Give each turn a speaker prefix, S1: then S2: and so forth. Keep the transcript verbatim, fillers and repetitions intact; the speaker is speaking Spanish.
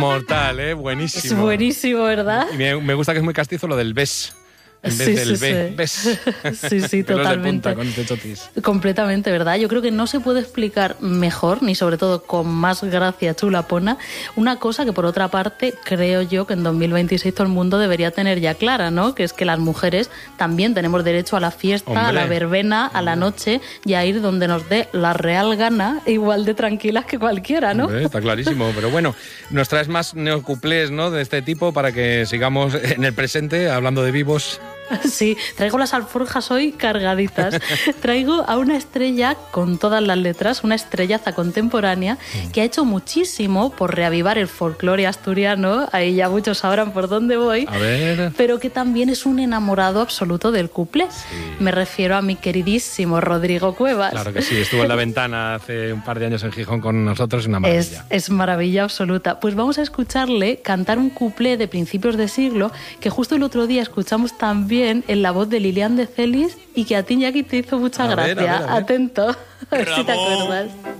S1: Mortal, ¿eh? Buenísimo.
S2: Es buenísimo, ¿verdad?
S1: Y me, me gusta que es muy castizo lo del ves. En vez
S2: Sí,
S1: del
S2: sí,
S1: B,
S2: sí.
S1: ¿ves?
S2: Sí, sí,
S1: Pelos de
S2: totalmente.
S1: punta con este chotis.
S2: Completamente, ¿verdad? Yo creo que no se puede explicar mejor, ni sobre todo con más gracia chulapona, una cosa que por otra parte creo yo que en dos mil veintiséis todo el mundo debería tener ya clara, ¿no? Que es que las mujeres también tenemos derecho a la fiesta,
S1: Hombre.
S2: a la verbena, a la noche y a ir donde nos dé la real gana, igual de tranquilas que cualquiera, ¿no?
S1: Hombre, está clarísimo, pero bueno, nos traes más neocuplés, ¿no? De este tipo para que sigamos en el presente hablando de vivos.
S2: Sí, traigo las alforjas hoy cargaditas. Traigo a una estrella con todas las letras, una estrellaza contemporánea que ha hecho muchísimo por reavivar el folclore asturiano. Ahí ya muchos sabrán por dónde voy.
S1: A ver.
S2: Pero que también es un enamorado absoluto del cuplé.
S1: Sí.
S2: Me refiero a mi queridísimo Rodrigo Cuevas.
S1: Claro que sí, estuvo en La Ventana hace un par de años en Gijón con nosotros, una maravilla.
S2: Es, es maravilla absoluta. Pues vamos a escucharle cantar un cuplé de principios de siglo que justo el otro día escuchamos también en la voz de Lilian de Celis y que a ti, Iñaki, te hizo mucha
S1: A ver,
S2: gracia.
S1: a ver, a ver.
S2: Atento, a ver si te
S3: Ramón.
S2: acuerdas.